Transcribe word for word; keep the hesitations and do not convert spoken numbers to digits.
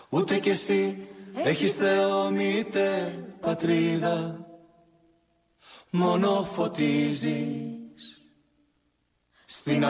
Ούτε κι εσύ έχεις Θεό μήτε πατρίδα. Μόνο φωτίζεις στην